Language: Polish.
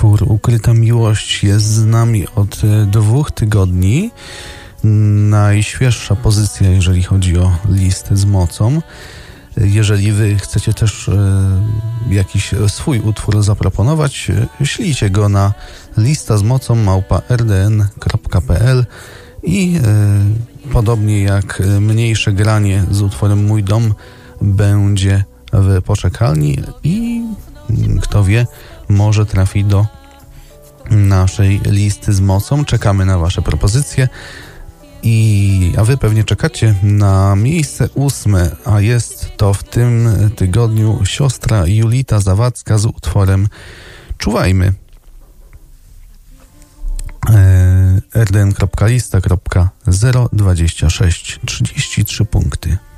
utwór Ukryta Miłość jest z nami od 2 tygodni. Najświeższa pozycja, jeżeli chodzi o listę z mocą. Jeżeli wy chcecie też jakiś swój utwór zaproponować, ślijcie go na listazmocą@rdn.pl i podobnie jak mniejsze granie z utworem Mój Dom będzie w poczekalni i kto wie, może trafi do naszej listy z mocą. Czekamy na wasze propozycje. A wy pewnie czekacie na miejsce 8, a jest to w tym tygodniu siostra Julita Zawadzka z utworem Czuwajmy. rdn.lista.026 33 punkty.